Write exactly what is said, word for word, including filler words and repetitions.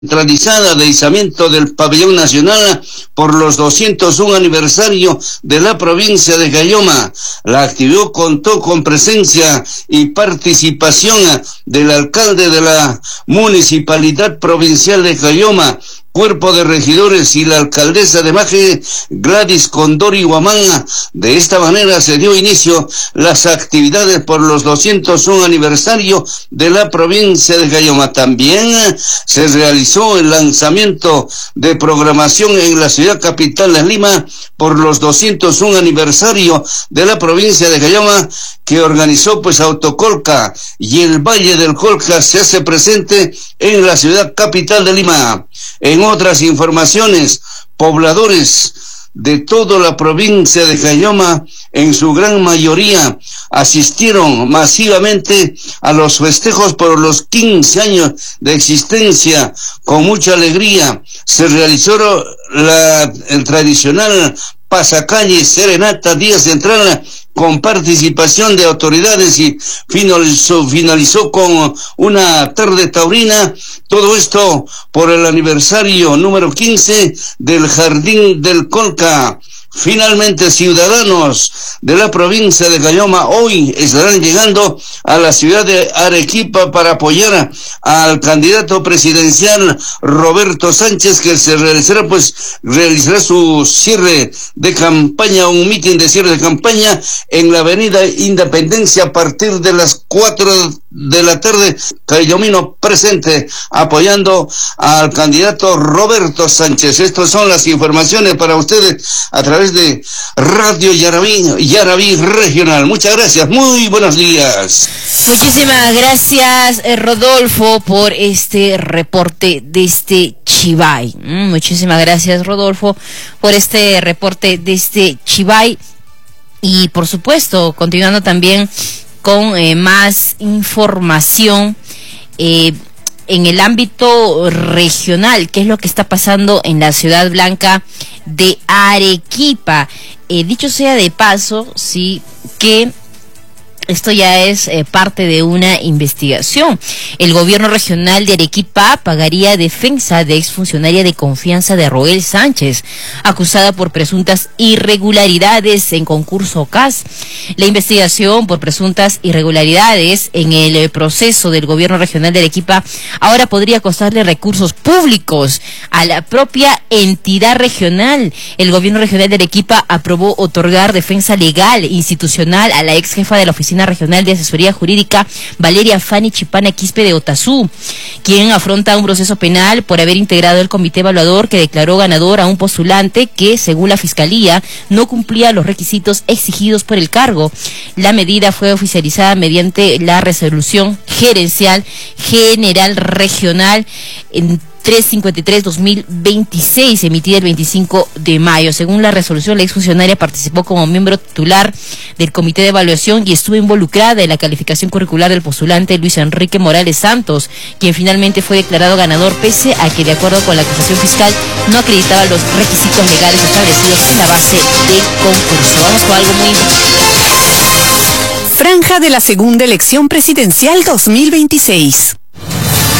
centralizada de izamiento del pabellón nacional por los doscientos uno aniversario de la provincia de Caylloma. La actividad contó con presencia y participación del alcalde de la Municipalidad Provincial de Caylloma, cuerpo de regidores y la alcaldesa de Maje, Gladys Condori Guamán. De esta manera se dio inicio las actividades por los doscientos uno aniversario de la provincia de Caylloma. También se realizó el lanzamiento de programación en la ciudad capital de Lima por los doscientos uno aniversario de la provincia de Caylloma, que organizó pues Autocolca, y el Valle del Colca se hace presente en la ciudad capital de Lima. En otras informaciones, pobladores de toda la provincia de Caylloma, en su gran mayoría, asistieron masivamente a los festejos por los quince años de existencia. Con mucha alegría se realizó la, el tradicional pasacalle Serenata Día Central, con participación de autoridades, y finalizó, finalizó con una tarde taurina. Todo esto por el aniversario número quince del Jardín del Colca. Finalmente, ciudadanos de la provincia de Caylloma hoy estarán llegando a la ciudad de Arequipa para apoyar al candidato presidencial Roberto Sánchez, que se realizará pues realizará su cierre de campaña, un mitin de cierre de campaña en la avenida Independencia a partir de las cuatro de la tarde. Cayllomino presente apoyando al candidato Roberto Sánchez. Estas son las informaciones para ustedes a través de Radio Yarabí, Yarabí Regional. Muchas gracias, muy buenos días. Muchísimas gracias, Rodolfo, por este reporte desde Chivay. Mm, muchísimas gracias, Rodolfo, por este reporte desde Chivay. Y por supuesto, continuando también con eh, más información eh, en el ámbito regional, qué es lo que está pasando en la ciudad blanca de Arequipa. Eh, dicho sea de paso, sí, que esto ya es eh, parte de una investigación. El gobierno regional de Arequipa pagaría defensa de exfuncionaria de confianza de Roel Sánchez, acusada por presuntas irregularidades en concurso C A S. La investigación por presuntas irregularidades en el proceso del gobierno regional de Arequipa ahora podría costarle recursos públicos a la propia entidad regional. El gobierno regional de Arequipa aprobó otorgar defensa legal e institucional a la ex jefa de la Oficina Regional de Asesoría Jurídica, Valeria Fanny Chipana Quispe de Otazú, quien afronta un proceso penal por haber integrado el comité evaluador que declaró ganador a un postulante que, según la Fiscalía, no cumplía los requisitos exigidos por el cargo. La medida fue oficializada mediante la resolución gerencial general regional en trescientos cincuenta y tres guión dos mil veintiséis, emitida el veinticinco de mayo. Según la resolución, la exfuncionaria participó como miembro titular del comité de evaluación y estuvo involucrada en la calificación curricular del postulante Luis Enrique Morales Santos, quien finalmente fue declarado ganador pese a que, de acuerdo con la acusación fiscal, no acreditaba los requisitos legales establecidos en la base del concurso. Vamos con algo muy... Franja de la segunda elección presidencial dos mil veintiséis.